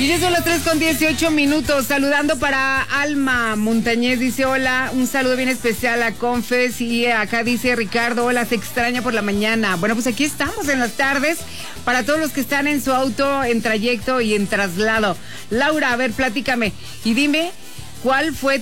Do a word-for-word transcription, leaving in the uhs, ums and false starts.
Y ya son las tres con dieciocho minutos. Saludando para Alma Montañez, dice hola, un saludo bien especial a Confes. Y acá dice Ricardo, hola, se extraña por la mañana. Bueno, pues aquí estamos en las tardes para todos los que están en su auto, en trayecto y en traslado. Laura, a ver, platícame y dime, ¿cuál fue